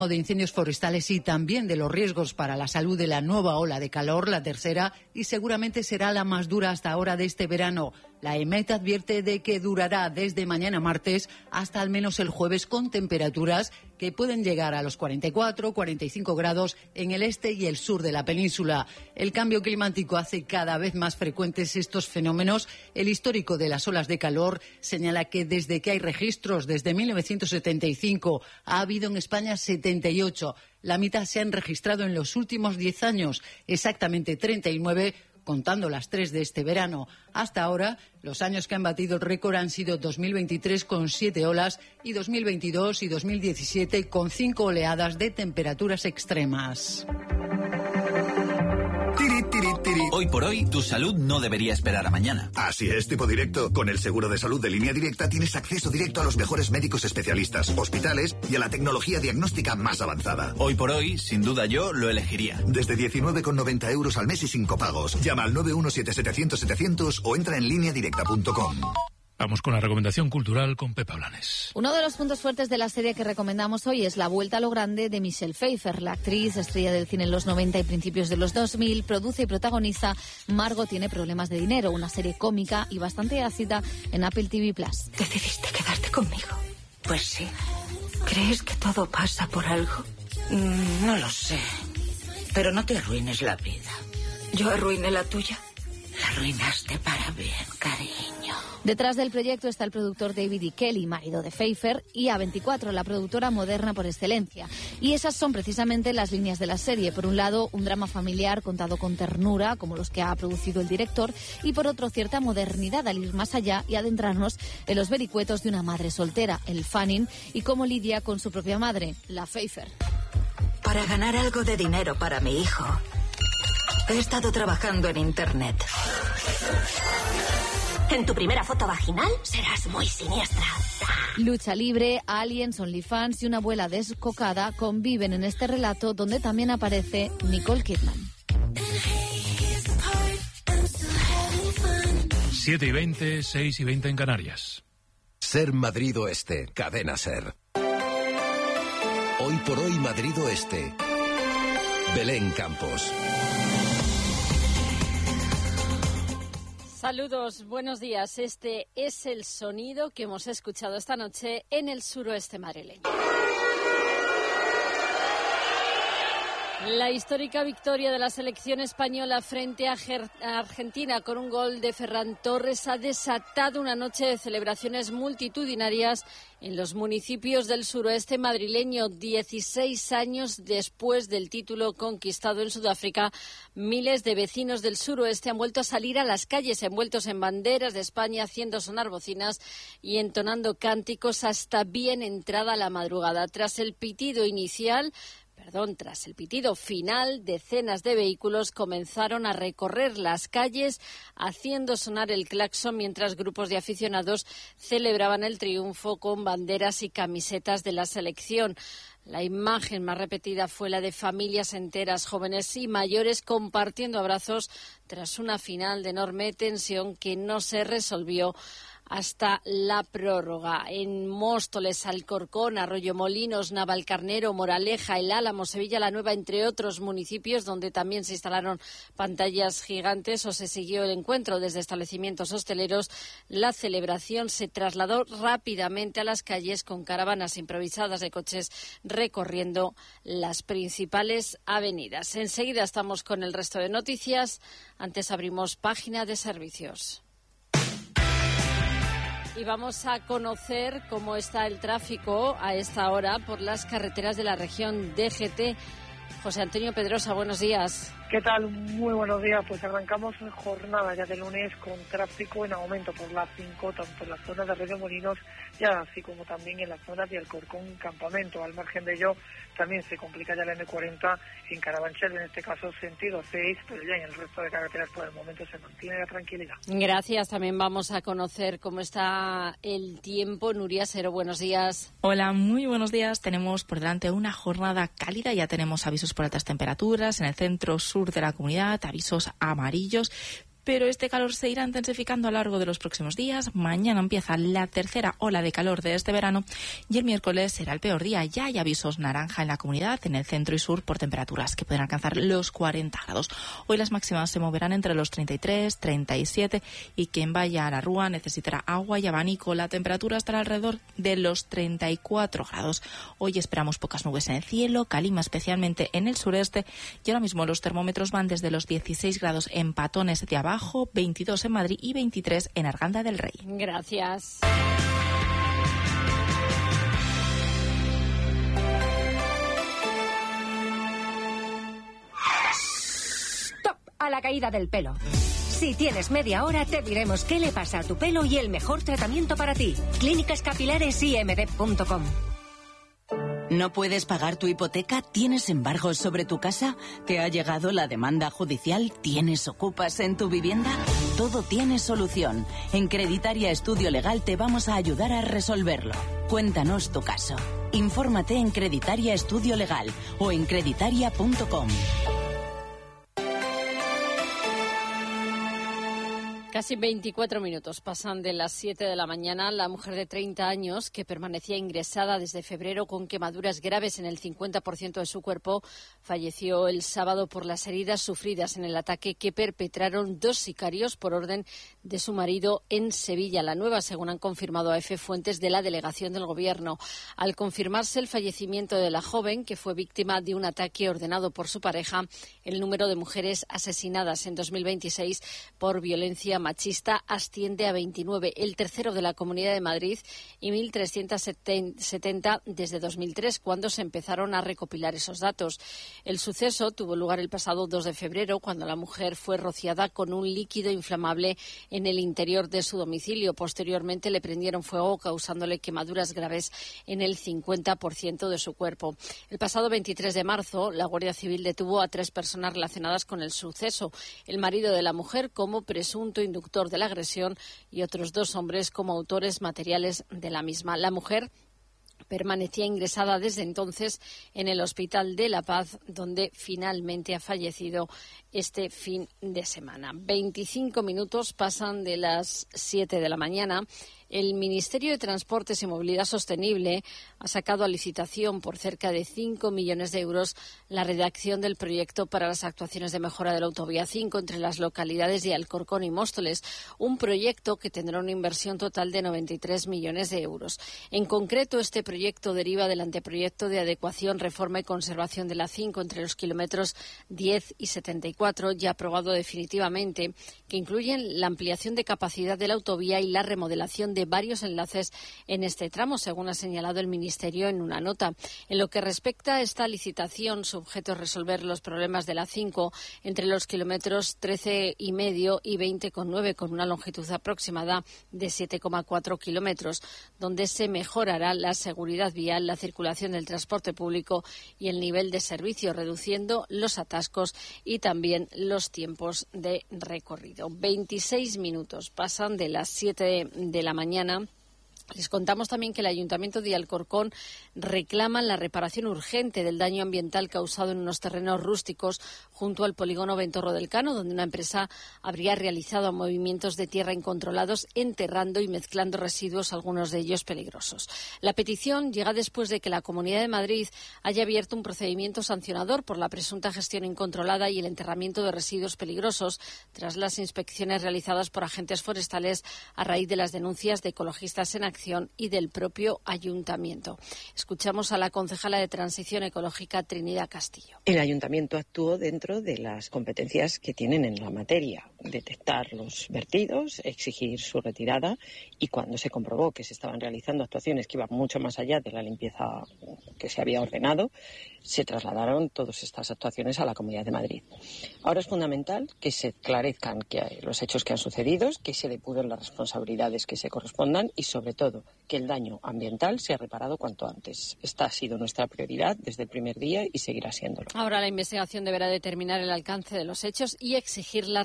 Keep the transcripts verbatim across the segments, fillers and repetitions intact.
de incendios forestales y también de los riesgos para la salud de la nueva ola de calor, la tercera, y seguramente será la más dura hasta ahora de este verano. La EMET advierte de que durará desde mañana martes hasta al menos el jueves, con temperaturas que pueden llegar a los cuarenta y cuatro, cuarenta y cinco grados en el este y el sur de la península. El cambio climático hace cada vez más frecuentes estos fenómenos. El histórico de las olas de calor señala que desde que hay registros, desde mil novecientos setenta y cinco, ha habido en España setenta y ocho. La mitad se han registrado en los últimos diez años, exactamente treinta y nueve, contando las tres de este verano. Hasta ahora, los años que han batido el récord han sido dos mil veintitrés con siete olas y dos mil veintidós y dos mil diecisiete con cinco oleadas de temperaturas extremas. Hoy por hoy, tu salud no debería esperar a mañana. Así es, Tipo Directo. Con el seguro de salud de Línea Directa tienes acceso directo a los mejores médicos especialistas, hospitales y a la tecnología diagnóstica más avanzada. Hoy por hoy, sin duda yo lo elegiría. Desde diecinueve con noventa euros al mes y sin copagos. Llama al nueve uno siete setecientos setecientos o entra en línea directa punto com. Vamos con la recomendación cultural con Pepa Blanes. Uno de los puntos fuertes de la serie que recomendamos hoy es la vuelta a lo grande de Michelle Pfeiffer. La actriz, estrella del cine en los noventa y principios de los dos mil, produce y protagoniza Margot tiene problemas de dinero, una serie cómica y bastante ácida en Apple T V Plus. ¿Decidiste quedarte conmigo? Pues sí. ¿Crees que todo pasa por algo? Mm, no lo sé. Pero no te arruines la vida. ¿Yo arruiné la tuya? La arruinaste para bien, cariño. Detrás del proyecto está el productor David E. Kelly, marido de Pfeiffer, y A veinticuatro, la productora moderna por excelencia. Y esas son precisamente las líneas de la serie. Por un lado, un drama familiar contado con ternura, como los que ha producido el director, y por otro, cierta modernidad al ir más allá y adentrarnos en los vericuetos de una madre soltera, el Fanning, y cómo lidia con su propia madre, la Pfeiffer. Para ganar algo de dinero para mi hijo, he estado trabajando en internet. En tu primera foto vaginal serás muy siniestra. Lucha libre, aliens, OnlyFans y una abuela descocada conviven en este relato donde también aparece Nicole Kidman. siete y veinte, seis y veinte en Canarias. Ser Madrid Oeste, Cadena Ser. Hoy por hoy Madrid Oeste. Belén Campos. Saludos, buenos días. Este es el sonido que hemos escuchado esta noche en el suroeste madrileño. La histórica victoria de la selección española frente a Argentina con un gol de Ferran Torres ha desatado una noche de celebraciones multitudinarias en los municipios del suroeste madrileño. dieciséis años después del título conquistado en Sudáfrica, miles de vecinos del suroeste han vuelto a salir a las calles envueltos en banderas de España, haciendo sonar bocinas y entonando cánticos hasta bien entrada la madrugada. Tras el pitido inicial, Perdón, tras el pitido final, decenas de vehículos comenzaron a recorrer las calles haciendo sonar el claxon mientras grupos de aficionados celebraban el triunfo con banderas y camisetas de la selección. La imagen más repetida fue la de familias enteras, jóvenes y mayores, compartiendo abrazos tras una final de enorme tensión que no se resolvió hasta la prórroga. En Móstoles, Alcorcón, Arroyomolinos, Navalcarnero, Moraleja, El Álamo, Sevilla la Nueva, entre otros municipios donde también se instalaron pantallas gigantes o se siguió el encuentro desde establecimientos hosteleros, la celebración se trasladó rápidamente a las calles con caravanas improvisadas de coches recorriendo las principales avenidas. Enseguida estamos con el resto de noticias. Antes abrimos página de servicios. Y vamos a conocer cómo está el tráfico a esta hora por las carreteras de la región D G T. José Antonio Pedrosa, buenos días. ¿Qué tal? Muy buenos días. Pues arrancamos jornada ya de lunes con tráfico en aumento por la cinco, tanto en las zonas de Arroyomolinos, ya así como también en las zonas de Alcorcón Campamento. Al margen de ello, también se complica ya la eme cuarenta en Carabanchel, en este caso sentido seis, pero ya en el resto de carreteras por el momento se mantiene la tranquilidad. Gracias. También vamos a conocer cómo está el tiempo. Nuria Sero, buenos días. Hola, muy buenos días. Tenemos por delante una jornada cálida. Ya tenemos avisos por altas temperaturas en el centro sur de la comunidad, avisos amarillos. pero este calor se irá intensificando a lo largo de los próximos días. Mañana empieza la tercera ola de calor de este verano y el miércoles será el peor día. Ya hay avisos naranja en la comunidad, en el centro y sur, por temperaturas que pueden alcanzar los cuarenta grados. Hoy las máximas se moverán entre los treinta y tres, treinta y siete y quien vaya a la Rúa necesitará agua y abanico. La temperatura estará alrededor de los treinta y cuatro grados. Hoy esperamos pocas nubes en el cielo, calima especialmente en el sureste y ahora mismo los termómetros van desde los dieciséis grados en Patones de Abajo, veintidós en Madrid y veintitrés en Arganda del Rey. Gracias. Stop a la caída del pelo. Si tienes media hora, te diremos qué le pasa a tu pelo y el mejor tratamiento para ti. Clínicas Capilares I M D punto com. ¿No puedes pagar tu hipoteca? ¿Tienes embargos sobre tu casa? ¿Te ha llegado la demanda judicial? ¿Tienes ocupas en tu vivienda? Todo tiene solución. En Creditaria Estudio Legal te vamos a ayudar a resolverlo. Cuéntanos tu caso. Infórmate en Creditaria Estudio Legal o en creditaria punto com. Casi veinticuatro minutos pasan de las siete de la mañana. La mujer de treinta años, que permanecía ingresada desde febrero con quemaduras graves en el cincuenta por ciento de su cuerpo, falleció el sábado por las heridas sufridas en el ataque que perpetraron dos sicarios por orden de su marido en Sevilla. La Nueva, según han confirmado a EFE fuentes de la delegación del Gobierno. Al confirmarse el fallecimiento de la joven, que fue víctima de un ataque ordenado por su pareja, el número de mujeres asesinadas en dos mil veintiséis por violencia machista asciende a veintinueve, el tercero de la Comunidad de Madrid, y mil trescientos setenta desde dos mil tres, cuando se empezaron a recopilar esos datos. El suceso tuvo lugar el pasado dos de febrero, cuando la mujer fue rociada con un líquido inflamable en el interior de su domicilio. Posteriormente le prendieron fuego, causándole quemaduras graves en el cincuenta por ciento de su cuerpo. El pasado veintitrés de marzo, la Guardia Civil detuvo a tres personas relacionadas con el suceso: el marido de la mujer como presunto inductor de la agresión y otros dos hombres como autores materiales de la misma. La mujer permanecía ingresada desde entonces en el Hospital de La Paz, donde finalmente ha fallecido este fin de semana. veinticinco minutos pasan de las siete de la mañana. El Ministerio de Transportes y Movilidad Sostenible ha sacado a licitación por cerca de cinco millones de euros la redacción del proyecto para las actuaciones de mejora de la autovía cinco entre las localidades de Alcorcón y Móstoles, un proyecto que tendrá una inversión total de noventa y tres millones de euros. En concreto, este proyecto deriva del anteproyecto de adecuación, reforma y conservación de la cinco entre los kilómetros diez y setenta y cuatro, ya aprobado definitivamente, que incluyen la ampliación de capacidad de la autovía y la remodelación de varios enlaces en este tramo, según ha señalado el Ministerio en una nota. En lo que respecta a esta licitación, su objeto es resolver los problemas de la cinco entre los kilómetros trece y medio y veinte coma nueve, con una longitud aproximada de siete coma cuatro kilómetros, donde se mejorará la seguridad vial, la circulación del transporte público y el nivel de servicio, reduciendo los atascos y también los tiempos de recorrido. veintiséis minutos pasan de las siete de la mañana. Les contamos también que el Ayuntamiento de Alcorcón reclama la reparación urgente del daño ambiental causado en unos terrenos rústicos junto al polígono Ventorro del Cano, donde una empresa habría realizado movimientos de tierra incontrolados, enterrando y mezclando residuos, algunos de ellos peligrosos. La petición llega después de que la Comunidad de Madrid haya abierto un procedimiento sancionador por la presunta gestión incontrolada y el enterramiento de residuos peligrosos tras las inspecciones realizadas por agentes forestales a raíz de las denuncias de ecologistas en acción y del propio ayuntamiento. Escuchamos a la concejala de Transición Ecológica, Trinidad Castillo. El ayuntamiento actuó dentro de las competencias que tienen en la materia: detectar los vertidos, exigir su retirada, y cuando se comprobó que se estaban realizando actuaciones que iban mucho más allá de la limpieza que se había ordenado, se trasladaron todas estas actuaciones a la Comunidad de Madrid. Ahora es fundamental que se esclarezcan que los hechos que han sucedido, que se depuren las responsabilidades que se correspondan y, sobre todo, que el daño ambiental sea reparado cuanto antes. Esta ha sido nuestra prioridad desde el primer día y seguirá siéndolo. Ahora la investigación deberá determinar el alcance de los hechos y exigir la reparación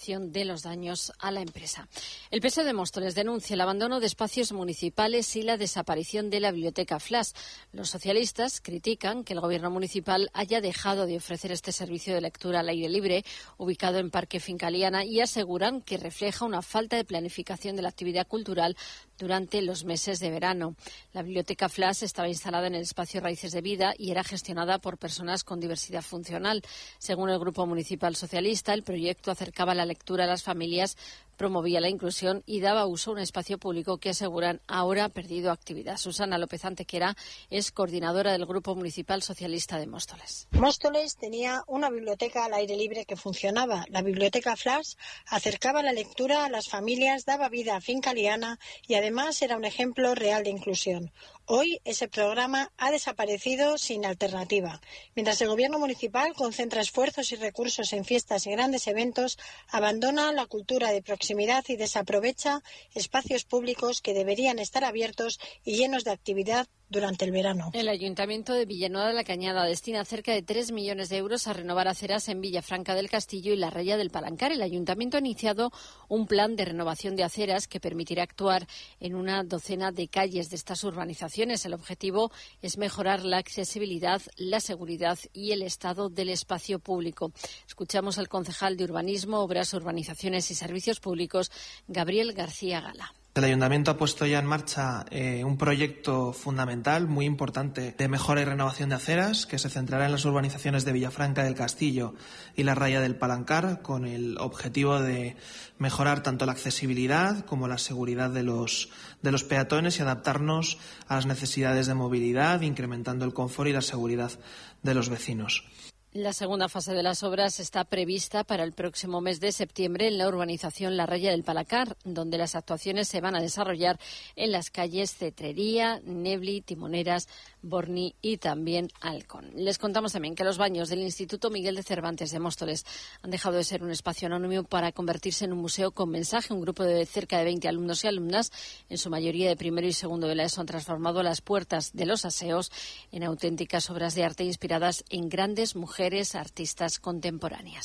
reparación de los daños a la empresa. El P S O E de Móstoles denuncia el abandono de espacios municipales y la desaparición de la biblioteca Flash. Los socialistas critican que el gobierno municipal haya dejado de ofrecer este servicio de lectura al aire libre, ubicado en Parque Fincaliana, y aseguran que refleja una falta de planificación de la actividad cultural durante los meses de verano. La biblioteca Flash estaba instalada en el espacio Raíces de Vida y era gestionada por personas con diversidad funcional. Según el Grupo Municipal Socialista, el proyecto acercaba la lectura a las familias, promovía la inclusión y daba uso a un espacio público que aseguran ahora ha perdido actividad. Susana López Antequera es coordinadora del Grupo Municipal Socialista de Móstoles. Móstoles tenía una biblioteca al aire libre que funcionaba. La biblioteca Flash acercaba la lectura a las familias, daba vida a Fincaliana y además era un ejemplo real de inclusión. Hoy ese programa ha desaparecido sin alternativa. Mientras el gobierno municipal concentra esfuerzos y recursos en fiestas y grandes eventos, abandona la cultura de proximidad y desaprovecha espacios públicos que deberían estar abiertos y llenos de actividad durante el verano. El Ayuntamiento de Villanueva de la Cañada destina cerca de tres millones de euros a renovar aceras en Villafranca del Castillo y la Raya del Palancar. El Ayuntamiento ha iniciado un plan de renovación de aceras que permitirá actuar en una docena de calles de estas urbanizaciones. El objetivo es mejorar la accesibilidad, la seguridad y el estado del espacio público. Escuchamos al concejal de Urbanismo, Obras, Urbanizaciones y Servicios Públicos, Gabriel García Gala. El Ayuntamiento ha puesto ya en marcha eh, un proyecto fundamental, muy importante, de mejora y renovación de aceras, que se centrará en las urbanizaciones de Villafranca del Castillo y la Raya del Palancar, con el objetivo de mejorar tanto la accesibilidad como la seguridad de los, de los peatones y adaptarnos a las necesidades de movilidad, incrementando el confort y la seguridad de los vecinos. La segunda fase de las obras está prevista para el próximo mes de septiembre en la urbanización La Raya del Palancar, donde las actuaciones se van a desarrollar en las calles Cetrería, Nebli, Timoneras, Borni y también Alcón. Les contamos también que los baños del Instituto Miguel de Cervantes de Móstoles han dejado de ser un espacio anónimo para convertirse en un museo con mensaje. Un grupo de cerca de veinte alumnos y alumnas, en su mayoría de primero y segundo de la ESO, han transformado las puertas de los aseos en auténticas obras de arte inspiradas en grandes mujeres artistas contemporáneas.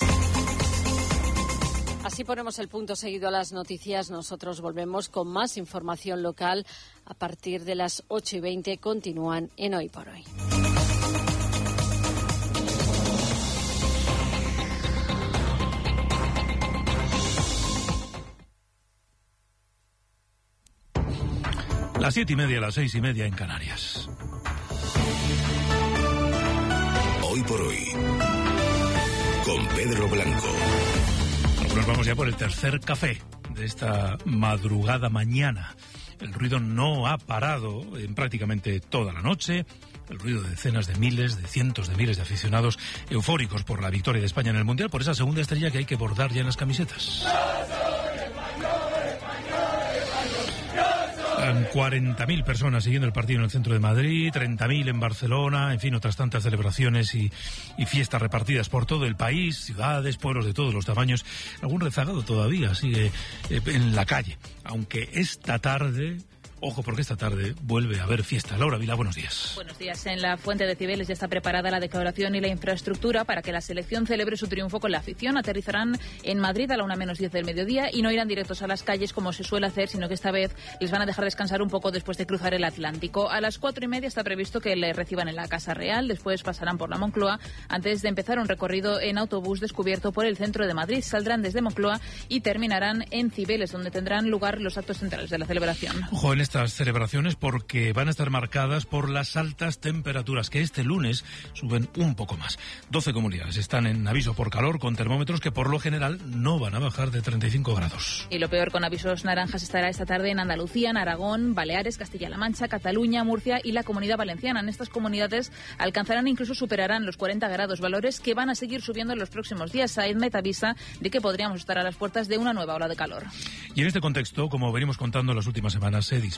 Así ponemos el punto seguido a las noticias. Nosotros volvemos con más información local a partir de las ocho y veinte. Continúan en Hoy por Hoy. Las siete y media, las seis y media en Canarias. Hoy por Hoy, con Pedro Blanco. Nos vamos ya por el tercer café de esta madrugada mañana. El ruido no ha parado en prácticamente toda la noche. El ruido de decenas de miles, de cientos de miles de aficionados eufóricos por la victoria de España en el Mundial, por esa segunda estrella que hay que bordar ya en las camisetas. cuarenta mil personas siguiendo el partido en el centro de Madrid, treinta mil en Barcelona, en fin, otras tantas celebraciones y, y fiestas repartidas por todo el país, ciudades, pueblos de todos los tamaños. Algún rezagado todavía sigue eh, en la calle, aunque esta tarde... Ojo, porque esta tarde vuelve a haber fiesta. Laura Vila, buenos días. Buenos días. En la Fuente de Cibeles ya está preparada la decoración y la infraestructura para que la selección celebre su triunfo con la afición. Aterrizarán en Madrid a la una menos diez del mediodía y no irán directos a las calles como se suele hacer, sino que esta vez les van a dejar descansar un poco después de cruzar el Atlántico. A las cuatro y media está previsto que le reciban en la Casa Real, después pasarán por la Moncloa antes de empezar un recorrido en autobús descubierto por el centro de Madrid. Saldrán desde Moncloa y terminarán en Cibeles, donde tendrán lugar los actos centrales de la celebración. Ojo en estas celebraciones, porque van a estar marcadas por las altas temperaturas que este lunes suben un poco más. doce comunidades están en aviso por calor con termómetros que por lo general no van a bajar de treinta y cinco grados. Y lo peor, con avisos naranjas, estará esta tarde en Andalucía, en Aragón, Baleares, Castilla-La Mancha, Cataluña, Murcia y la Comunidad Valenciana. En estas comunidades alcanzarán, incluso superarán los cuarenta grados, valores que van a seguir subiendo en los próximos días. SAEDMET avisa de que podríamos estar a las puertas de una nueva ola de calor. Y en este contexto, como venimos contando en las últimas semanas, se dispara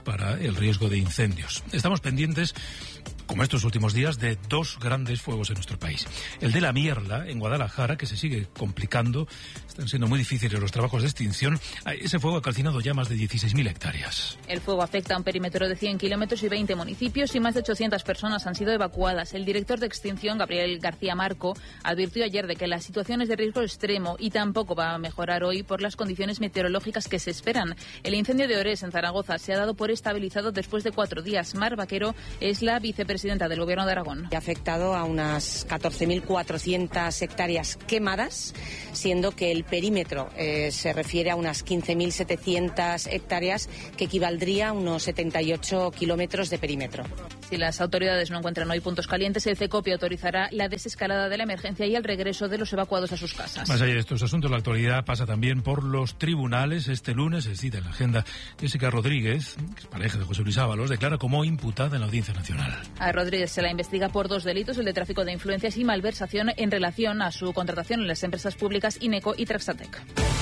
para el riesgo de incendios. Estamos pendientes, como estos últimos días, de dos grandes fuegos en nuestro país. El de La Mierla, en Guadalajara, que se sigue complicando. Están siendo muy difíciles los trabajos de extinción. Ese fuego ha calcinado ya más de dieciséis mil hectáreas. El fuego afecta a un perímetro de cien kilómetros y veinte municipios y más de ochocientas personas han sido evacuadas. El director de extinción, Gabriel García Marco, advirtió ayer de que la situación es de riesgo extremo y tampoco va a mejorar hoy por las condiciones meteorológicas que se esperan. El incendio de Orés, en Zaragoza, se ha dado por estabilizado después de cuatro días. Mar Vaquero es la vicepresidenta del Gobierno de Aragón. Ha afectado a unas catorce mil cuatrocientas hectáreas quemadas, siendo que el perímetro eh, se refiere a unas quince mil setecientas hectáreas, que equivaldría a unos setenta y ocho kilómetros de perímetro. Si las autoridades no encuentran hoy puntos calientes, el CECOPE autorizará la desescalada de la emergencia y el regreso de los evacuados a sus casas. Más allá de estos asuntos, la actualidad pasa también por los tribunales. Este lunes se cita en la agenda Jessica Rodríguez, que es pareja de José Luis Ábalos, declara como imputada en la Audiencia Nacional. A Rodríguez se la investiga por dos delitos, el de tráfico de influencias y malversación en relación a su contratación en las empresas públicas Ineco y Traxatec.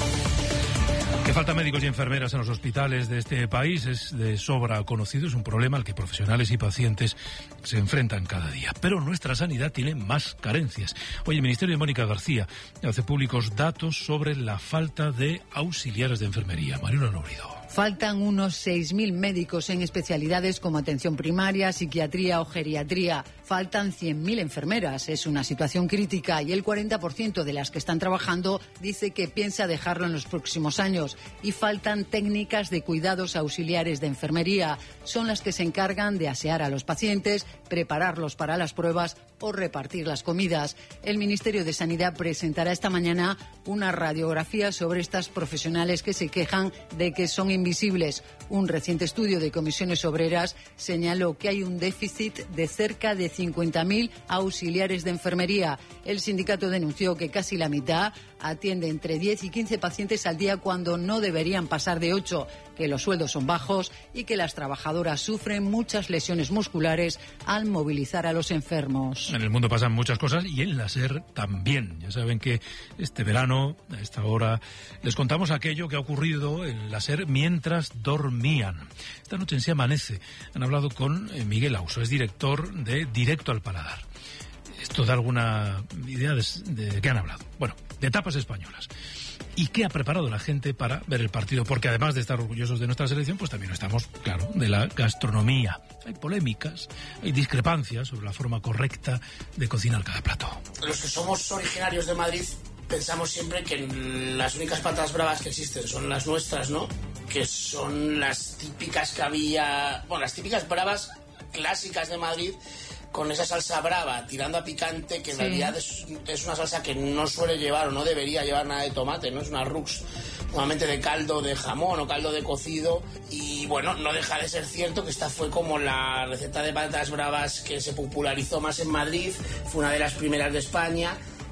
Que falta médicos y enfermeras en los hospitales de este país es de sobra conocido, es un problema al que profesionales y pacientes se enfrentan cada día. Pero nuestra sanidad tiene más carencias. Hoy el Ministerio de Mónica García hace públicos datos sobre la falta de auxiliares de enfermería. Marina Nobrido. Faltan unos seis mil médicos en especialidades como atención primaria, psiquiatría o geriatría. Faltan cien mil enfermeras. Es una situación crítica y el cuarenta por ciento de las que están trabajando dice que piensa dejarlo en los próximos años. Y faltan técnicas de cuidados auxiliares de enfermería. Son las que se encargan de asear a los pacientes, prepararlos para las pruebas o repartir las comidas. El Ministerio de Sanidad presentará esta mañana una radiografía sobre estas profesionales que se quejan de que son invisibles. Un reciente estudio de Comisiones Obreras señaló que hay un déficit de cerca de cincuenta mil auxiliares de enfermería. El sindicato denunció que casi la mitad atiende entre diez y quince pacientes al día cuando no deberían pasar de ocho, que los sueldos son bajos y que las trabajadoras sufren muchas lesiones musculares al movilizar a los enfermos. En el mundo pasan muchas cosas y en la SER también. Ya saben que este verano, a esta hora, les contamos aquello que ha ocurrido en la SER mientras dormían. Esta noche en Se Amanece han hablado con Miguel Auso, es director de Directo al Paladar. ¿Esto da alguna idea de, de qué han hablado? Bueno, de tapas españolas. ¿Y qué ha preparado la gente para ver el partido? Porque además de estar orgullosos de nuestra selección, pues también estamos, claro, de la gastronomía. Hay polémicas, hay discrepancias sobre la forma correcta de cocinar cada plato. Los que somos originarios de Madrid pensamos siempre que las únicas patatas bravas que existen son las nuestras, ¿no? Que son las típicas que había... Bueno, las típicas bravas clásicas de Madrid, con esa salsa brava, tirando a picante, que en sí. realidad es, es una salsa que no suele llevar o no debería llevar nada de tomate, ¿no? Es una rux, normalmente de caldo de jamón o caldo de cocido. Y bueno, no deja de ser cierto que esta fue como la receta de patatas bravas que se popularizó más en Madrid, fue una de las primeras de España.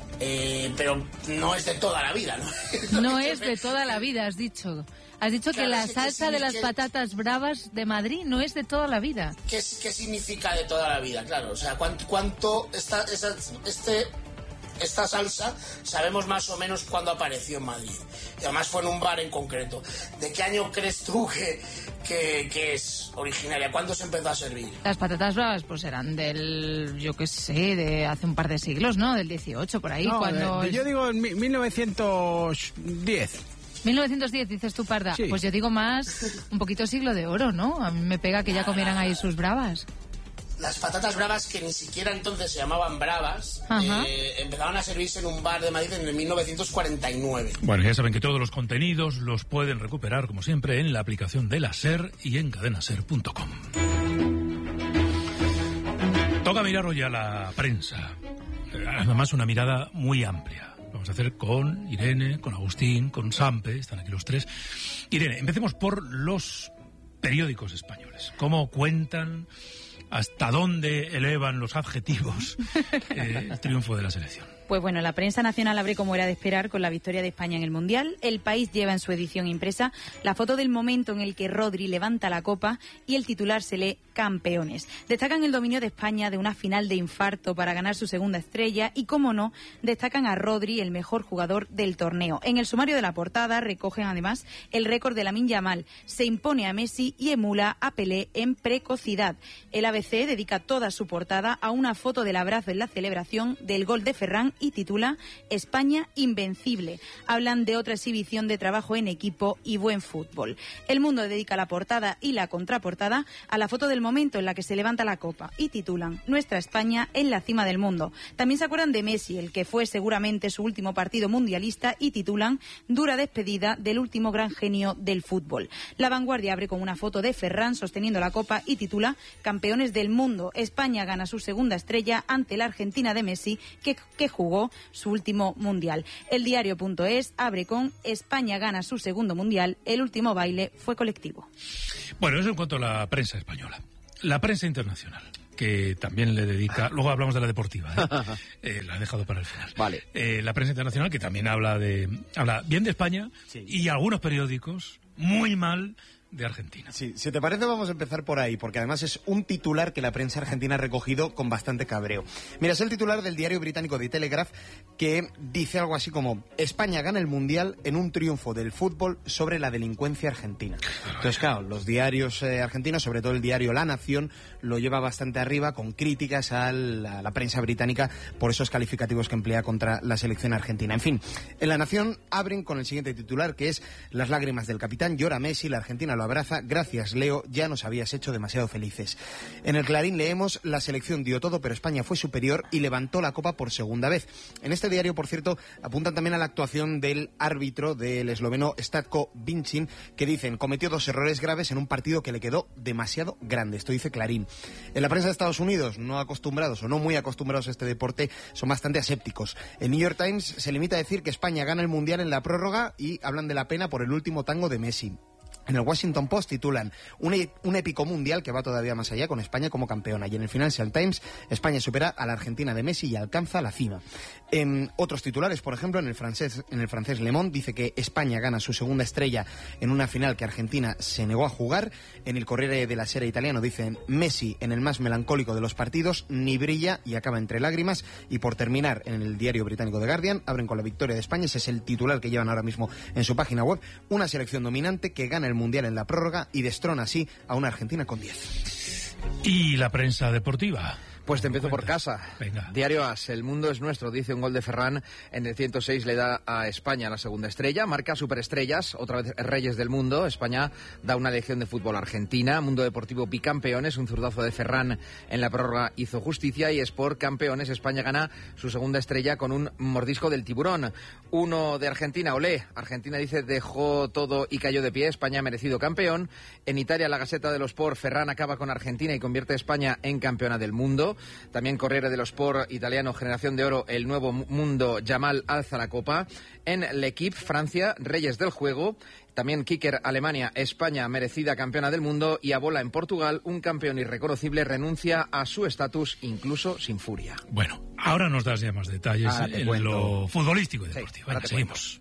Eh, pero no es de toda la vida, ¿no? No es de toda la vida, has dicho. Has dicho claro, que la salsa de las patatas bravas de Madrid no es de toda la vida. ¿Qué, qué significa de toda la vida? Claro, o sea, ¿cuánto, cuánto esta, esa, este, esta salsa sabemos más o menos cuándo apareció en Madrid? Y además fue en un bar en concreto. ¿De qué año crees tú que, que, que es originaria? ¿Cuándo se empezó a servir? Las patatas bravas pues eran del, yo qué sé, de hace un par de siglos, ¿no? Del dieciocho, por ahí. No, cuando de, de, yo digo en mil novecientos diez. mil novecientos diez, dices tú, Parda. Sí. Pues yo digo más, un poquito siglo de oro, ¿no? A mí me pega que ya comieran ahí sus bravas. Las patatas bravas, que ni siquiera entonces se llamaban bravas, eh, empezaron a servirse en un bar de Madrid en mil novecientos cuarenta y nueve. Bueno, ya saben que todos los contenidos los pueden recuperar, como siempre, en la aplicación de la SER y en cadenaser punto com. Toca mirar hoy a la prensa. Además, una mirada muy amplia. Vamos a hacer con Irene, con Agustín, con Sampe, están aquí los tres. Irene, empecemos por los periódicos españoles. ¿Cómo cuentan, hasta dónde elevan los adjetivos eh, el triunfo de la selección? Pues bueno, la prensa nacional abre como era de esperar con la victoria de España en el Mundial. El País lleva en su edición impresa la foto del momento en el que Rodri levanta la copa y el titular se lee campeones. Destacan el dominio de España de una final de infarto para ganar su segunda estrella y, como no, destacan a Rodri, el mejor jugador del torneo. En el sumario de la portada recogen además el récord de Lamine Yamal. Se impone a Messi y emula a Pelé en precocidad. El A B C dedica toda su portada a una foto del abrazo en la celebración del gol de Ferran y titula España invencible. Hablan de otra exhibición de trabajo en equipo y buen fútbol. El Mundo dedica la portada y la contraportada a la foto del momento en la que se levanta la copa y titulan Nuestra España en la cima del mundo. También se acuerdan de Messi, el que fue seguramente su último partido mundialista, y titulan Dura despedida del último gran genio del fútbol. La Vanguardia abre con una foto de Ferran sosteniendo la copa y titula Campeones del mundo. España gana su segunda estrella ante la Argentina de Messi, que, que jugó su último mundial. El diario.es abre con España gana su segundo mundial, el último baile fue colectivo. Bueno, eso en cuanto a la prensa española. La prensa internacional, que también le dedica... Luego hablamos de la deportiva, ¿eh? eh, la he dejado para el final. Vale. Eh, la prensa internacional, que también habla de habla bien de España, sí, y algunos periódicos muy mal de Argentina. Sí, si te parece vamos a empezar por ahí, porque además es un titular que la prensa argentina ha recogido con bastante cabreo. Mira, es el titular del diario británico The Telegraph, que dice algo así como España gana el Mundial en un triunfo del fútbol sobre la delincuencia argentina. Entonces, claro, los diarios eh, argentinos, sobre todo el diario La Nación, lo lleva bastante arriba con críticas a la, a la prensa británica por esos calificativos que emplea contra la selección argentina. En fin, en La Nación abren con el siguiente titular, que es Las lágrimas del capitán, llora Messi, la Argentina lo abraza, gracias Leo, ya nos habías hecho demasiado felices. En el Clarín leemos, la selección dio todo, pero España fue superior y levantó la copa por segunda vez. En este diario, por cierto, apuntan también a la actuación del árbitro del esloveno Statko Vincin, que dicen, cometió dos errores graves en un partido que le quedó demasiado grande. Esto dice Clarín. En la prensa de Estados Unidos, no acostumbrados o no muy acostumbrados a este deporte, son bastante asépticos. El New York Times se limita a decir que España gana el Mundial en la prórroga y hablan de la pena por el último tango de Messi. En el Washington Post titulan un, un épico mundial que va todavía más allá con España como campeona. Y en el Financial Times, España supera a la Argentina de Messi y alcanza la cima. En otros titulares, por ejemplo, en el francés, en el francés Le Monde dice que España gana su segunda estrella en una final que Argentina se negó a jugar. En el Corriere della Sera italiano dicen Messi en el más melancólico de los partidos ni brilla y acaba entre lágrimas. Y por terminar, en el diario británico The Guardian abren con la victoria de España. Ese es el titular que llevan ahora mismo en su página web. Una selección dominante que gana el Mundial en la prórroga y destrona así a una Argentina con diez. ¿Y la prensa deportiva? Pues te empiezo por casa. Venga. Diario As, el mundo es nuestro, dice un gol de Ferran en el ciento seis, le da a España la segunda estrella, marca superestrellas, otra vez reyes del mundo. España da una lección de fútbol a Argentina. Mundo Deportivo bicampeones, un zurdazo de Ferran en la prórroga hizo justicia. Y Sport campeones, España gana su segunda estrella con un mordisco del tiburón. Uno de Argentina, olé, Argentina dice dejó todo y cayó de pie, España ha merecido campeón. En Italia, la Gaceta dello Sport, Ferran acaba con Argentina y convierte a España en campeona del mundo. También Corriere dello Sport italiano, Generación de Oro, el nuevo mundo, Yamal alza la copa. En L'Equipe, Francia, reyes del juego. También Kicker, Alemania, España, merecida campeona del mundo. Y Abola, en Portugal, un campeón irreconocible renuncia a su estatus incluso sin furia. Bueno, ahora nos das ya más detalles en cuento. Lo futbolístico y deportivo. Sí, Venga, seguimos.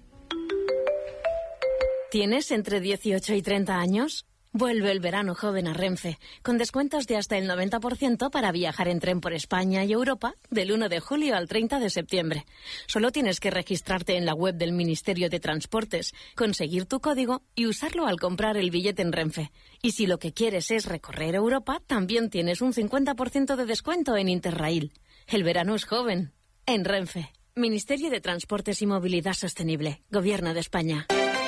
¿Tienes entre dieciocho y treinta años? Vuelve el verano joven a Renfe, con descuentos de hasta el noventa por ciento para viajar en tren por España y Europa del uno de julio al treinta de septiembre. Solo tienes que registrarte en la web del Ministerio de Transportes, conseguir tu código y usarlo al comprar el billete en Renfe. Y si lo que quieres es recorrer Europa, también tienes un cincuenta por ciento de descuento en Interrail. El verano es joven. En Renfe. Ministerio de Transportes y Movilidad Sostenible. Gobierno de España.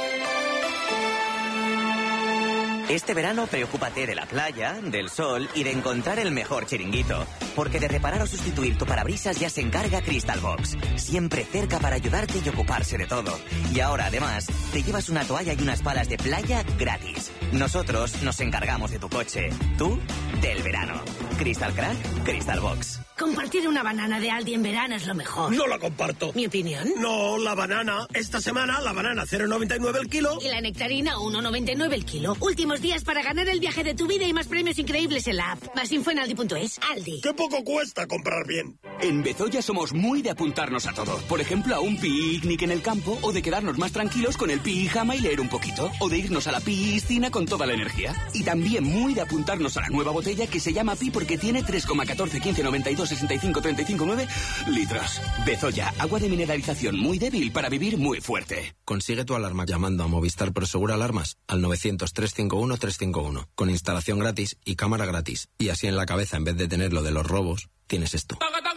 Este verano preocúpate de la playa, del sol y de encontrar el mejor chiringuito. Porque de reparar o sustituir tu parabrisas ya se encarga Crystal Box. Siempre cerca para ayudarte y ocuparse de todo. Y ahora, además, te llevas una toalla y unas palas de playa gratis. Nosotros nos encargamos de tu coche. Tú, del verano. Crystal Crack, Crystal Box. Compartir una banana de Aldi en verano es lo mejor. No la comparto. ¿Mi opinión? No, la banana. Esta semana la banana cero coma noventa y nueve el kilo. Y la nectarina uno coma noventa y nueve el kilo. Últimos días para ganar el viaje de tu vida y más premios increíbles en la app. Más info en aldi punto es. Aldi. ¡Qué poco cuesta comprar bien! En Bezoya somos muy de apuntarnos a todo. Por ejemplo, a un picnic en el campo, o de quedarnos más tranquilos con el pijama y leer un poquito, o de irnos a la piscina con toda la energía. Y también muy de apuntarnos a la nueva botella que se llama Pi porque tiene tres coma catorce, quince, noventa y dos, sesenta y cinco, treinta y cinco, nueve litros. Bezoya, agua de mineralización muy débil para vivir muy fuerte. Consigue tu alarma llamando a Movistar Prosegur Alarmas al novecientos, trescientos cincuenta y uno, trescientos cincuenta y uno, con instalación gratis y cámara gratis. Y así en la cabeza, en vez de tener lo de los robos, tienes esto.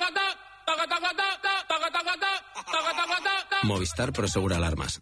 Movistar Prosegur Alarmas.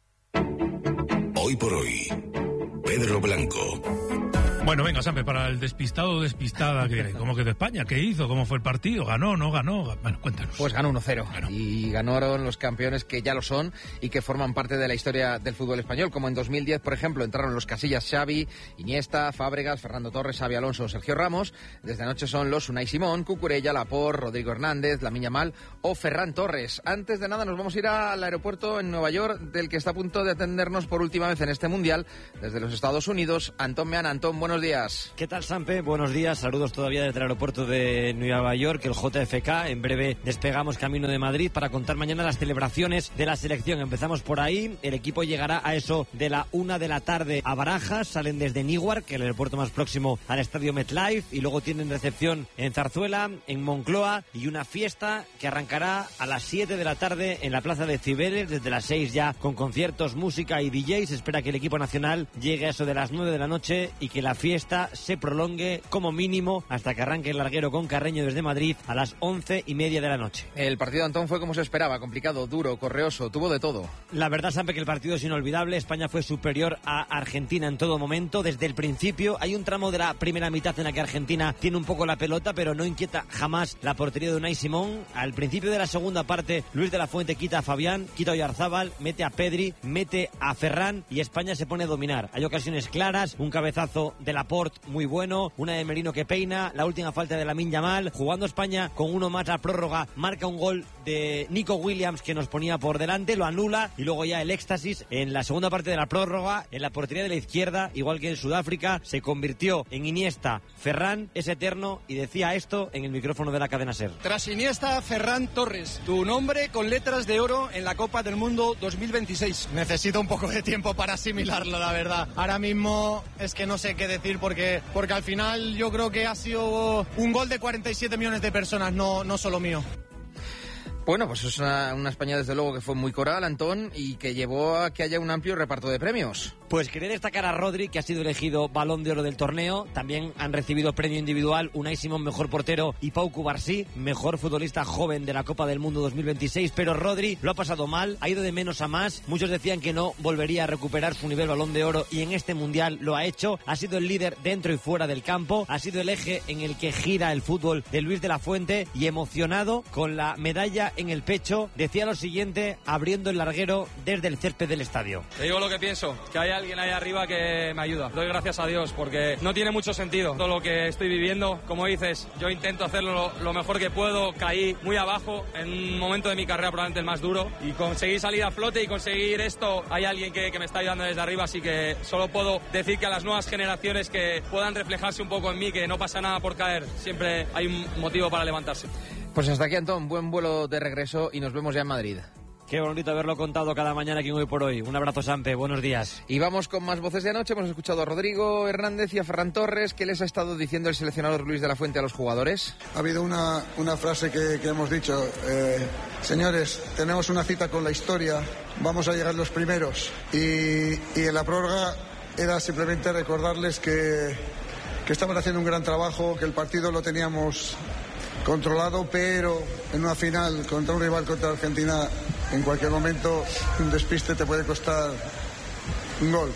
Hoy por hoy, Pedro Blanco. Bueno, venga, Sampe, para el despistado o despistada, que ¿cómo quedó España? ¿Qué hizo? ¿Cómo fue el partido? ¿Ganó? ¿No ganó? Bueno, cuéntanos. Pues ganó uno cero. Y ganaron los campeones que ya lo son y que forman parte de la historia del fútbol español. Como en dos mil diez, por ejemplo, entraron los Casillas Xavi, Iniesta, Fábregas, Fernando Torres, Xavi Alonso, Sergio Ramos. Desde anoche son los Unai Simón, Cucurella, Laporte, Rodrigo Hernández, Lamine Yamal o Ferran Torres. Antes de nada, nos vamos a ir al aeropuerto en Nueva York, del que está a punto de atendernos por última vez en este Mundial, desde los Estados Unidos, Antón Meana. Antón, buenos días. ¿Qué tal, Sampe? Buenos días, saludos todavía desde el aeropuerto de Nueva York, el J F K. En breve despegamos camino de Madrid para contar mañana las celebraciones de la selección. Empezamos por ahí, el equipo llegará a eso de la una de la tarde a Barajas, salen desde Newark, que es el aeropuerto más próximo al estadio MetLife, y luego tienen recepción en Zarzuela, en Moncloa, y una fiesta que arrancará a las siete de la tarde en la plaza de Cibeles, desde las seis ya con conciertos, música y D Js. Se espera que el equipo nacional llegue a eso de las nueve de la noche y que la fiesta se prolongue como mínimo hasta que arranque el larguero con Carreño desde Madrid a las once y media de la noche. El partido, Antón, fue como se esperaba, complicado, duro, correoso, tuvo de todo. La verdad, Sampe, que el partido es inolvidable. España fue superior a Argentina en todo momento, desde el principio. Hay un tramo de la primera mitad en la que Argentina tiene un poco la pelota, pero no inquieta jamás la portería de Unai Simón. Al principio de la segunda parte, Luis de la Fuente quita a Fabián, quita a Oyarzábal, mete a Pedri, mete a Ferran y España se pone a dominar. Hay ocasiones claras, un cabezazo de Laporte muy bueno, una de Merino que peina, la última falta de Lamine Yamal. Jugando España con uno más a prórroga, marca un gol de Nico Williams que nos ponía por delante, lo anula y luego ya el éxtasis en la segunda parte de la prórroga, en la portería de la izquierda, igual que en Sudáfrica, se convirtió en Iniesta. Ferran es eterno y decía esto en el micrófono de la cadena SER. Tras Iniesta, Ferran Torres, tu nombre con letras de oro en la Copa del Mundo dos mil veintiséis. Necesito un poco de tiempo para asimilarlo, la verdad. Ahora mismo es que no sé qué decir porque porque al final yo creo que ha sido un gol de cuarenta y siete millones de personas, no, no solo mío. Bueno, pues es una, una España desde luego que fue muy coral, Antón, y que llevó a que haya un amplio reparto de premios. Pues quería destacar a Rodri, que ha sido elegido Balón de Oro del torneo. También han recibido premio individual Unai Simón, mejor portero, y Pau Cubarsí, mejor futbolista joven de la Copa del Mundo dos mil veintiséis. Pero Rodri lo ha pasado mal, ha ido de menos a más. Muchos decían que no volvería a recuperar su nivel Balón de Oro y en este Mundial lo ha hecho. Ha sido el líder dentro y fuera del campo. Ha sido el eje en el que gira el fútbol de Luis de la Fuente y emocionado con la medalla en el pecho, decía lo siguiente abriendo el larguero desde el césped del estadio. Te digo lo que pienso, que hay alguien ahí arriba que me ayuda. Doy gracias a Dios porque no tiene mucho sentido todo lo que estoy viviendo. Como dices, yo intento hacerlo lo, lo mejor que puedo. Caí muy abajo en un momento de mi carrera probablemente el más duro y conseguí salir a flote y conseguir esto. Hay alguien que, que me está ayudando desde arriba, así que solo puedo decir que a las nuevas generaciones que puedan reflejarse un poco en mí, que no pasa nada por caer, siempre hay un motivo para levantarse. Pues hasta aquí, Antón, buen vuelo de regreso y nos vemos ya en Madrid. Qué bonito haberlo contado cada mañana aquí en Hoy por Hoy. Un abrazo, Sampe, buenos días. Y vamos con más voces de anoche. Hemos escuchado a Rodrigo Hernández y a Ferran Torres. ¿Qué les ha estado diciendo el seleccionador Luis de la Fuente a los jugadores? Ha habido una, una frase que, que hemos dicho. Eh, señores, tenemos una cita con la historia. Vamos a llegar los primeros. Y, y en la prórroga era simplemente recordarles que, que estamos haciendo un gran trabajo, que el partido lo teníamos controlado, pero en una final contra un rival contra Argentina, en cualquier momento un despiste te puede costar un gol.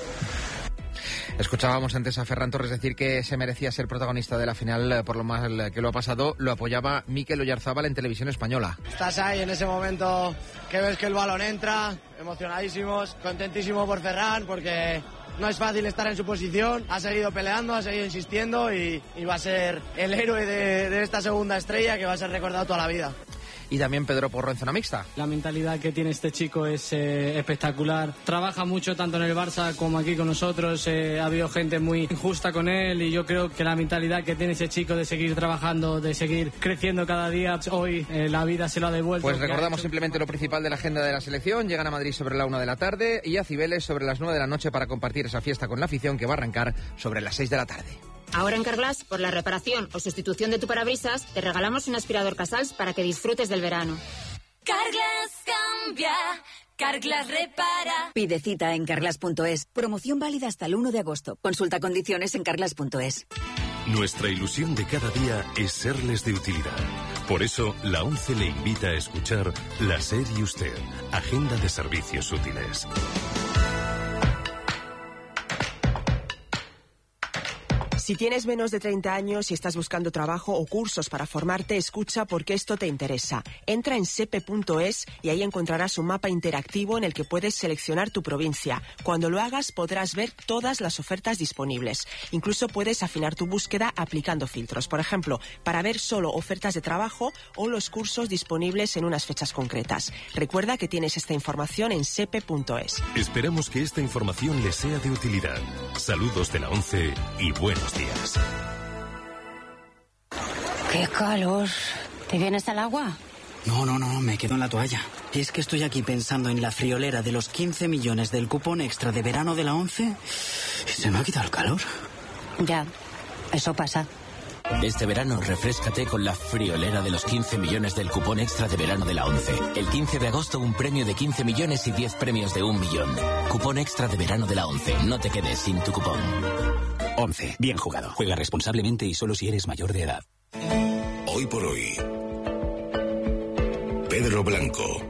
Escuchábamos antes a Ferran Torres decir que se merecía ser protagonista de la final por lo mal que lo ha pasado. Lo apoyaba Mikel Oyarzábal en Televisión Española. Estás ahí en ese momento que ves que el balón entra, emocionadísimos, contentísimo por Ferran porque no es fácil estar en su posición, ha seguido peleando, ha seguido insistiendo y, y va a ser el héroe de, de esta segunda estrella que va a ser recordado toda la vida. y también Pedro Porro en zona mixta. La mentalidad que tiene este chico es eh, espectacular. Trabaja mucho tanto en el Barça como aquí con nosotros. Eh, ha habido gente muy injusta con él y yo creo que la mentalidad que tiene ese chico de seguir trabajando, de seguir creciendo cada día, hoy eh, la vida se lo ha devuelto. Pues recordamos simplemente lo principal de la agenda de la selección. Llegan a Madrid sobre la una de la tarde y a Cibeles sobre las nueve de la noche para compartir esa fiesta con la afición que va a arrancar sobre las seis de la tarde. Ahora en Carglass, por la reparación o sustitución de tu parabrisas, te regalamos un aspirador Casals para que disfrutes del verano. Carglass cambia, Carglass repara. Pide cita en carglass punto es. Promoción válida hasta el uno de agosto. Consulta condiciones en carglass punto es. Nuestra ilusión de cada día es serles de utilidad. Por eso, la ONCE le invita a escuchar La SER y Usted, Agenda de Servicios Útiles. Si tienes menos de treinta años y estás buscando trabajo o cursos para formarte, escucha porque esto te interesa. Entra en sepe punto es y ahí encontrarás un mapa interactivo en el que puedes seleccionar tu provincia. Cuando lo hagas podrás ver todas las ofertas disponibles. Incluso puedes afinar tu búsqueda aplicando filtros. Por ejemplo, para ver solo ofertas de trabajo o los cursos disponibles en unas fechas concretas. Recuerda que tienes esta información en sepe punto es. Esperamos que esta información les sea de utilidad. Saludos de la ONCE y buenos días. ¡Qué calor! ¿Te vienes al agua? No, no, no, me quedo en la toalla. Es que estoy aquí pensando en la friolera de los quince millones del cupón extra de verano de la ONCE y se me ha quitado el calor. Ya, eso pasa. Este verano refréscate con la friolera de los quince millones del cupón extra de verano de la ONCE. El quince de agosto un premio de quince millones y diez premios de un millón. Cupón extra de verano de la ONCE. No te quedes sin tu cupón. ONCE. Bien jugado. Juega responsablemente y solo si eres mayor de edad. Hoy por hoy. Pedro Blanco.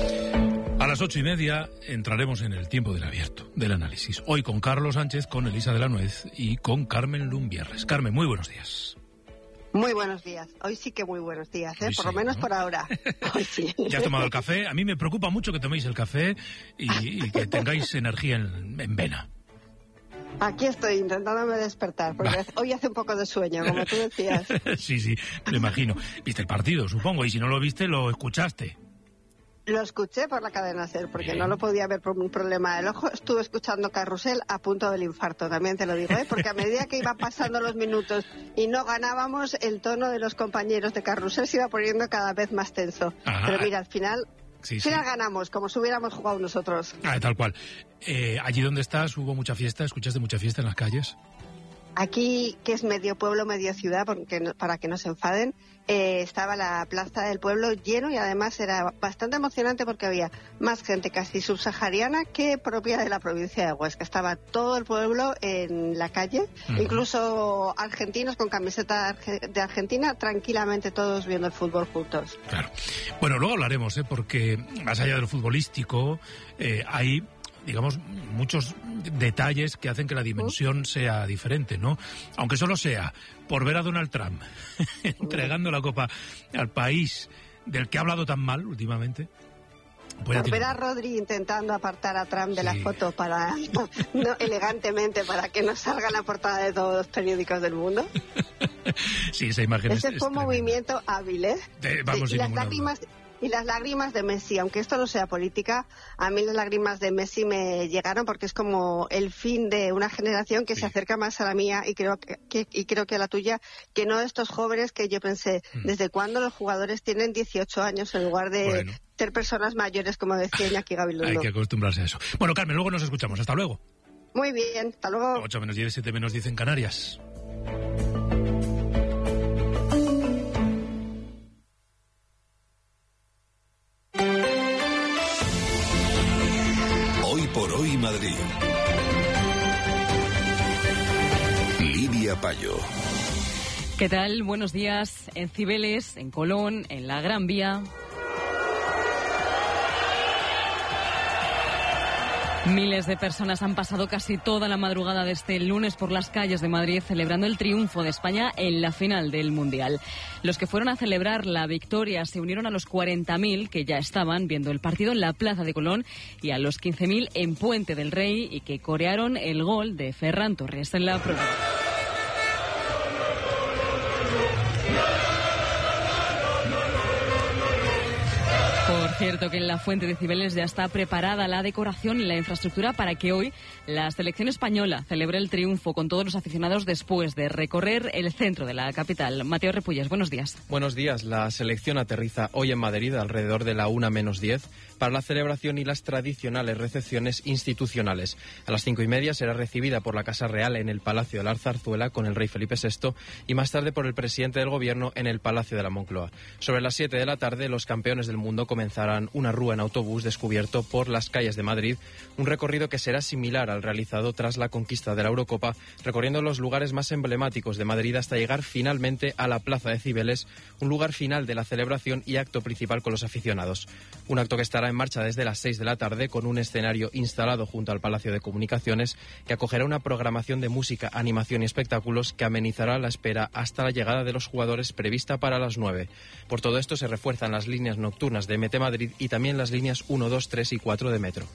A las ocho y media entraremos en el tiempo del abierto, del análisis. Hoy con Carlos Sánchez, con Elisa de la Nuez y con Carmen Lumbierres. Carmen, muy buenos días. Muy buenos días. Hoy sí que muy buenos días, ¿eh? Por sí, lo menos, ¿no? Por ahora. Hoy sí. ¿Ya has tomado el café? A mí me preocupa mucho que toméis el café y, y que tengáis energía en, en vena. Aquí estoy intentándome despertar, porque bah. hoy hace un poco de sueño, como tú decías. Sí, sí, me imagino. Viste el partido, supongo, y si no lo viste, lo escuchaste. Lo escuché por la cadena SER, porque Bien. no lo podía ver por un problema del ojo. Estuve escuchando Carrusel a punto del infarto, también te lo digo, ¿eh? Porque a medida que iban pasando los minutos y no ganábamos, el tono de los compañeros de Carrusel se iba poniendo cada vez más tenso. Ajá. Pero mira, al final... Sí, sí. Final ganamos, como si hubiéramos jugado nosotros. Ah, tal cual. Eh, allí donde estás, ¿hubo mucha fiesta? ¿Escuchaste mucha fiesta en las calles? Aquí, que es medio pueblo, medio ciudad, porque no, para que no se enfaden, eh, estaba la plaza del pueblo lleno y además era bastante emocionante porque había más gente casi subsahariana que propia de la provincia de Huesca. Estaba todo el pueblo en la calle, uh-huh. incluso argentinos con camiseta de Argentina, tranquilamente todos viendo el fútbol juntos. Claro. Bueno, luego hablaremos, ¿eh? Porque más allá de lo futbolístico, eh, hay... digamos, muchos detalles que hacen que la dimensión sea diferente, ¿no? Aunque solo sea por ver a Donald Trump entregando la copa al país del que ha hablado tan mal últimamente. Pues por ver a Rodri intentando apartar a Trump de sí. la foto para no, elegantemente para que no salga en la portada de todos los periódicos del mundo. Sí, esa imagen Ese es, fue un movimiento hábil, ¿eh? De, vamos, sí, y las lágrimas... Y las lágrimas de Messi, aunque esto no sea política, a mí las lágrimas de Messi me llegaron porque es como el fin de una generación que sí. se acerca más a la mía y creo que, que, y creo que a la tuya, que no estos jóvenes que yo pensé, mm. ¿desde cuándo los jugadores tienen dieciocho años en lugar de bueno. ser personas mayores, como decía Iñaki Gabilondo? Hay que acostumbrarse a eso. Bueno, Carmen, luego nos escuchamos. Hasta luego. Muy bien, hasta luego. ocho menos diez, siete menos diez en Canarias. Hoy por hoy Madrid. Lidia Payo. ¿Qué tal? Buenos días. En Cibeles, en Colón, en la Gran Vía. Miles de personas han pasado casi toda la madrugada de este lunes por las calles de Madrid celebrando el triunfo de España en la final del Mundial. Los que fueron a celebrar la victoria se unieron a los cuarenta mil que ya estaban viendo el partido en la Plaza de Colón y a los quince mil en Puente del Rey y que corearon el gol de Ferran Torres en la prórroga. Por cierto, que en la Fuente de Cibeles ya está preparada la decoración y la infraestructura para que hoy la selección española celebre el triunfo con todos los aficionados después de recorrer el centro de la capital. Mateo Repullas, buenos días. Buenos días. La selección aterriza hoy en Madrid alrededor de la una menos diez para la celebración y las tradicionales recepciones institucionales. A las cinco y media será recibida por la Casa Real en el Palacio de la Zarzuela con el rey Felipe sexto y más tarde por el presidente del Gobierno en el Palacio de la Moncloa. Sobre las siete de la tarde, los campeones del mundo comenzarán una rúa en autobús descubierto por las calles de Madrid, un recorrido que será similar al realizado tras la conquista de la Eurocopa, recorriendo los lugares más emblemáticos de Madrid hasta llegar finalmente a la Plaza de Cibeles, un lugar final de la celebración y acto principal con los aficionados. Un acto que estará en marcha desde las seis de la tarde con un escenario instalado junto al Palacio de Comunicaciones que acogerá una programación de música, animación y espectáculos que amenizará la espera hasta la llegada de los jugadores prevista para las nueve. Por todo esto se refuerzan las líneas nocturnas de M T Madrid y también las líneas uno, dos, tres y cuatro de Metro.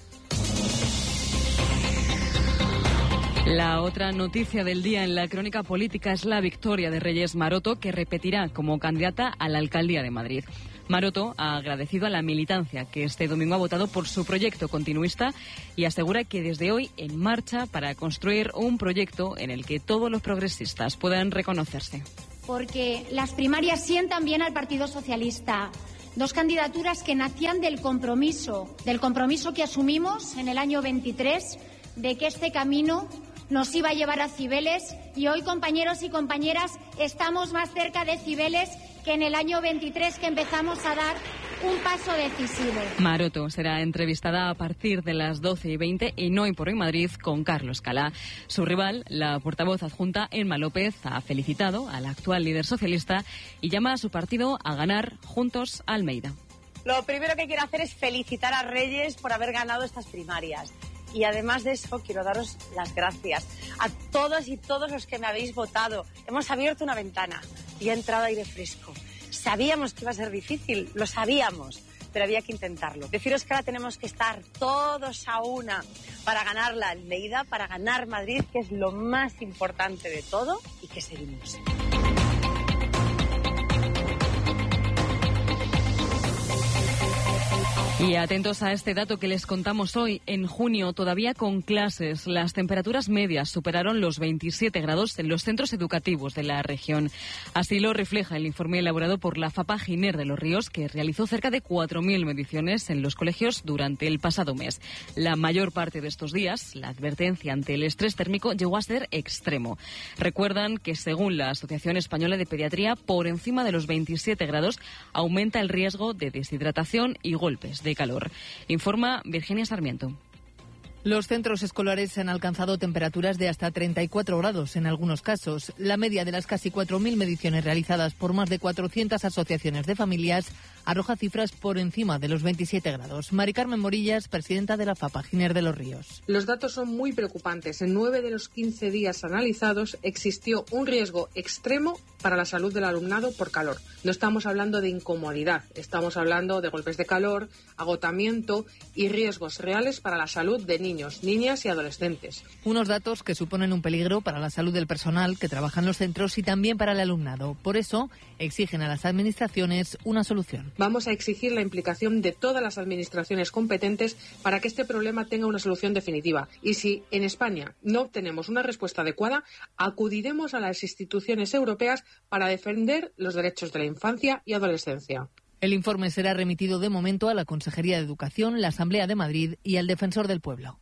La otra noticia del día en la crónica política es la victoria de Reyes Maroto, que repetirá como candidata a la alcaldía de Madrid. Maroto ha agradecido a la militancia que este domingo ha votado por su proyecto continuista y asegura que desde hoy en marcha para construir un proyecto en el que todos los progresistas puedan reconocerse. Porque las primarias sientan bien al Partido Socialista. Dos candidaturas que nacían del compromiso, del compromiso que asumimos en el año veintitrés de que este camino nos iba a llevar a Cibeles y hoy, compañeros y compañeras, estamos más cerca de Cibeles que en el año veintitrés, que empezamos a dar un paso decisivo. Maroto será entrevistada a partir de las doce y veinte en Hoy por Hoy Madrid con Carlos Calá. Su rival, la portavoz adjunta Emma López, ha felicitado al actual líder socialista y llama a su partido a ganar juntos a Almeida. Lo primero que quiero hacer es felicitar a Reyes por haber ganado estas primarias. Y además de eso, quiero daros las gracias a todos y todos los que me habéis votado. Hemos abierto una ventana y ha entrado aire fresco. Sabíamos que iba a ser difícil, lo sabíamos, pero había que intentarlo. Deciros que ahora tenemos que estar todos a una para ganar la Almeida, para ganar Madrid, que es lo más importante de todo, y que seguimos. Y atentos a este dato que les contamos hoy. En junio, todavía con clases, las temperaturas medias superaron los veintisiete grados en los centros educativos de la región. Así lo refleja el informe elaborado por la FAPA Giner de los Ríos, que realizó cerca de cuatro mil mediciones en los colegios durante el pasado mes. La mayor parte de estos días, la advertencia ante el estrés térmico llegó a ser extremo. Recuerdan que, según la Asociación Española de Pediatría, por encima de los veintisiete grados aumenta el riesgo de deshidratación y golpes de calor. Informa Virginia Sarmiento. Los centros escolares han alcanzado temperaturas de hasta treinta y cuatro grados en algunos casos. La media de las casi cuatro mil mediciones realizadas por más de cuatrocientas asociaciones de familias arroja cifras por encima de los veintisiete grados. Mari Carmen Morillas, presidenta de la FAPA Giner de los Ríos. Los datos son muy preocupantes. En nueve de los quince días analizados existió un riesgo extremo para la salud del alumnado por calor. No estamos hablando de incomodidad, estamos hablando de golpes de calor, agotamiento y riesgos reales para la salud de niños, niñas y adolescentes. Unos datos que suponen un peligro para la salud del personal que trabaja en los centros y también para el alumnado. Por eso, exigen a las administraciones una solución. Vamos a exigir la implicación de todas las administraciones competentes para que este problema tenga una solución definitiva. Y si en España no obtenemos una respuesta adecuada, acudiremos a las instituciones europeas para defender los derechos de la infancia y adolescencia. El informe será remitido de momento a la Consejería de Educación, la Asamblea de Madrid y al Defensor del Pueblo.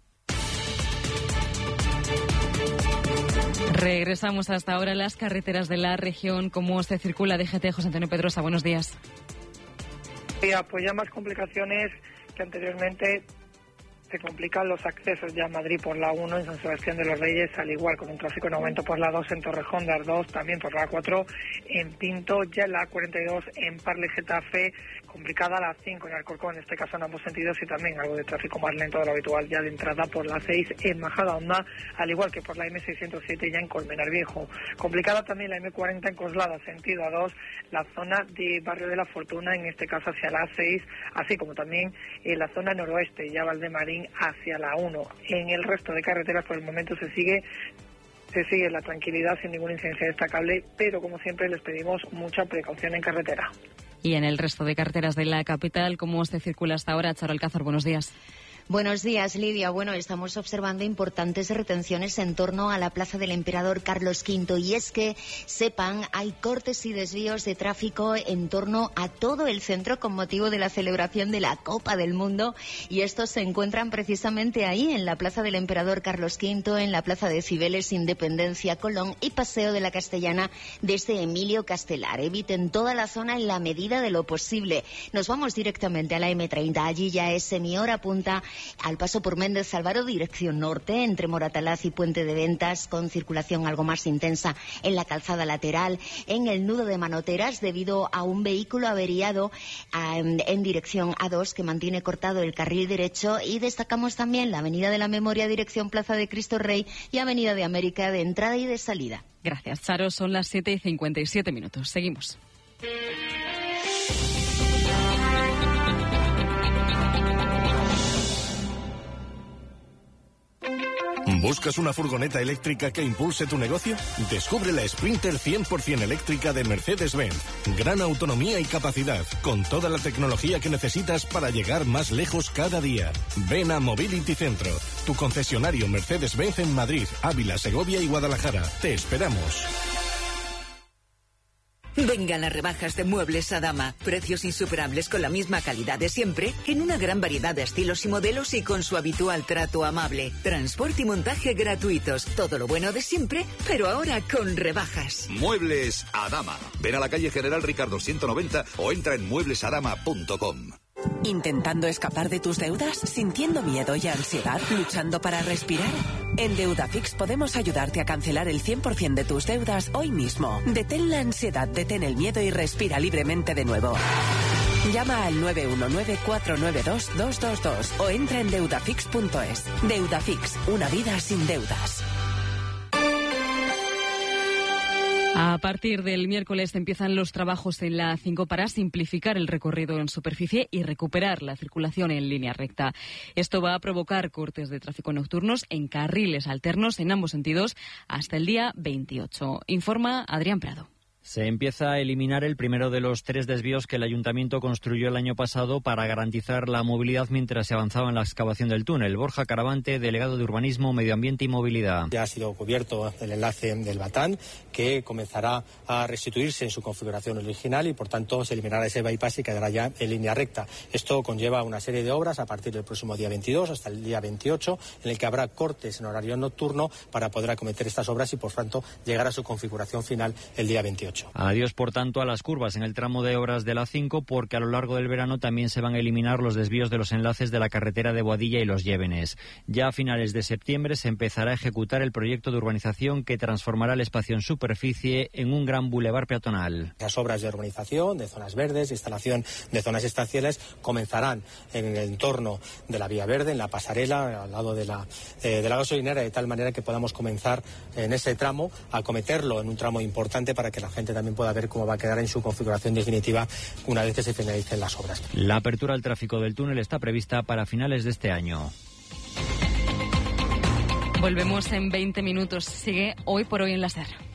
Regresamos hasta ahora a las carreteras de la región. ¿Cómo se circula D G T? José Antonio Pedrosa, buenos días. Pues ya más complicaciones que anteriormente. Se complican los accesos ya a Madrid por la uno en San Sebastián de los Reyes, al igual con un tráfico en aumento por la dos en Torrejón de Ardoz, también por la cuatro en Pinto, ya en la cuarenta y dos en Parle Getafe, complicada la cinco en Alcorcón, en este caso en ambos sentidos, y también algo de tráfico más lento de lo habitual ya de entrada por la seis en Majadahonda, al igual que por la eme seiscientos siete ya en Colmenar Viejo. Complicada también la eme cuarenta en Coslada, sentido A dos, la zona de Barrio de la Fortuna, en este caso hacia la seis, así como también en la zona noroeste, ya Valdemarín hacia la uno. En el resto de carreteras por el momento se sigue se sigue la tranquilidad sin ninguna incidencia destacable, pero como siempre les pedimos mucha precaución en carretera. Y en el resto de carreteras de la capital, ¿cómo se circula hasta ahora? Charo Alcázar, buenos días. Buenos días, Lidia. Bueno, estamos observando importantes retenciones en torno a la Plaza del Emperador Carlos quinto y es que, sepan, hay cortes y desvíos de tráfico en torno a todo el centro con motivo de la celebración de la Copa del Mundo y estos se encuentran precisamente ahí, en la Plaza del Emperador Carlos quinto, en la Plaza de Cibeles, Independencia, Colón y Paseo de la Castellana desde Emilio Castelar. Eviten toda la zona en la medida de lo posible. Nos vamos directamente a la eme treinta. Allí ya es semi-hora punta al paso por Méndez Álvaro, dirección norte, entre Moratalaz y Puente de Ventas, con circulación algo más intensa en la calzada lateral, en el nudo de Manoteras, debido a un vehículo averiado um, en dirección A dos que mantiene cortado el carril derecho. Y destacamos también la Avenida de la Memoria, dirección Plaza de Cristo Rey, y Avenida de América, de entrada y de salida. Gracias, Charo. Son las siete y cincuenta y siete minutos. Seguimos. ¿Buscas una furgoneta eléctrica que impulse tu negocio? Descubre la Sprinter cien por ciento eléctrica de Mercedes-Benz. Gran autonomía y capacidad, con toda la tecnología que necesitas para llegar más lejos cada día. Ven a Mobility Centro, tu concesionario Mercedes-Benz en Madrid, Ávila, Segovia y Guadalajara. Te esperamos. Vengan las rebajas de Muebles Adama. Precios insuperables con la misma calidad de siempre, en una gran variedad de estilos y modelos y con su habitual trato amable. Transporte y montaje gratuitos. Todo lo bueno de siempre, pero ahora con rebajas. Muebles Adama. Ven a la calle General Ricardo ciento noventa o entra en muebles adama punto com. ¿Intentando escapar de tus deudas? ¿Sintiendo miedo y ansiedad? ¿Luchando para respirar? En Deudafix podemos ayudarte a cancelar el cien por ciento de tus deudas hoy mismo. Detén la ansiedad, detén el miedo y respira libremente de nuevo. Llama al nueve uno nueve, cuatro nueve dos, dos dos dos o entra en deudafix punto es. Deudafix, una vida sin deudas. A partir del miércoles empiezan los trabajos en la A cinco para simplificar el recorrido en superficie y recuperar la circulación en línea recta. Esto va a provocar cortes de tráfico nocturnos en carriles alternos en ambos sentidos hasta el día veintiocho. Informa Adrián Prado. Se empieza a eliminar el primero de los tres desvíos que el Ayuntamiento construyó el año pasado para garantizar la movilidad mientras se avanzaba en la excavación del túnel. Borja Caravante, delegado de Urbanismo, Medio Ambiente y Movilidad. Ya ha sido cubierto el enlace del Batán, que comenzará a restituirse en su configuración original y, por tanto, se eliminará ese bypass y quedará ya en línea recta. Esto conlleva una serie de obras a partir del próximo día veintidós hasta el día veintiocho, en el que habrá cortes en horario nocturno para poder acometer estas obras y, por tanto, llegar a su configuración final el día veintiocho. Adiós, por tanto, a las curvas en el tramo de obras de la A cinco, porque a lo largo del verano también se van a eliminar los desvíos de los enlaces de la carretera de Boadilla y Los Llévenes. Ya a finales de septiembre se empezará a ejecutar el proyecto de urbanización que transformará el espacio en superficie en un gran bulevar peatonal. Las obras de urbanización, de zonas verdes, de instalación de zonas estanciales comenzarán en el entorno de la Vía Verde, en la pasarela, al lado de la, eh, de la gasolinera, de tal manera que podamos comenzar en ese tramo a acometerlo en un tramo importante para que la gente también pueda ver cómo va a quedar en su configuración definitiva una vez que se finalicen las obras. La apertura al tráfico del túnel está prevista para finales de este año. Volvemos en veinte minutos. Sigue Hoy por Hoy en la SER.